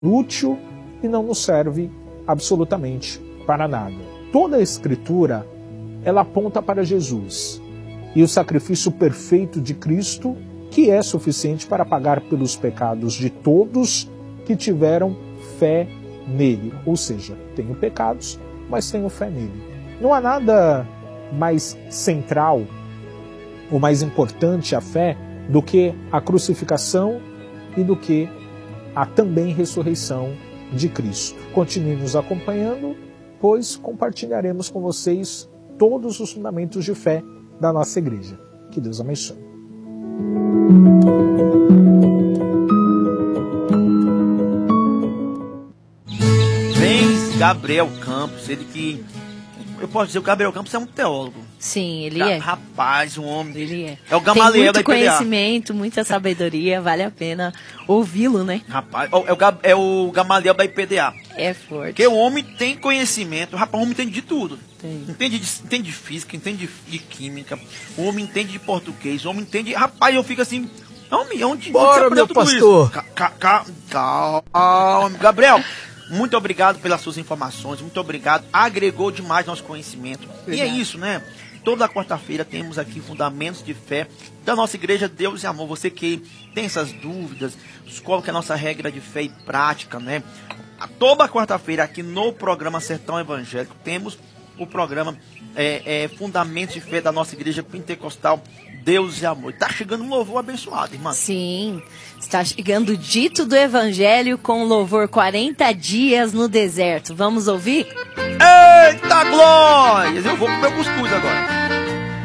útil e não nos serve absolutamente para nada. Toda a Escritura, ela aponta para Jesus e o sacrifício perfeito de Cristo, que é suficiente para pagar pelos pecados de todos que tiveram fé nele. Ou seja, tenho pecados, mas tenho fé nele. Não há nada mais central ou mais importante à fé do que a crucificação e do que a também ressurreição de Cristo. Continue nos acompanhando, pois compartilharemos com vocês todos os fundamentos de fé da nossa igreja. Que Deus abençoe. Vem Gabriel Campos, ele que... Eu posso dizer, o Gabriel Campos é um teólogo. Sim, ele é. Rapaz, um homem. Ele é. É o Gamaliel da IPDA. Tem muito conhecimento, muita sabedoria, vale a pena ouvi-lo, né? Rapaz, é o Gamaliel da IPDA. É forte. Porque o homem tem conhecimento, rapaz, o homem entende de tudo. Tem. Entende de física, entende de química, o homem entende de português, o homem entende... Rapaz, eu fico assim... Onde bora, meu pastor! Calma, Gabriel... Muito obrigado pelas suas informações, muito obrigado. Agregou demais nosso conhecimento. Obrigado. E é isso, né? Toda quarta-feira temos aqui fundamentos de fé da nossa igreja Deus e Amor. Você que tem essas dúvidas, coloque a nossa regra de fé e prática, né? Toda quarta-feira aqui no programa Sertão Evangélico temos o programa Fundamentos de Fé da nossa igreja pentecostal Deus e Amor. Tá chegando um louvor abençoado, irmã. Sim, está chegando o dito do Evangelho com louvor 40 dias no deserto. Vamos ouvir? Eita glória! Eu vou comer o cuscuz agora.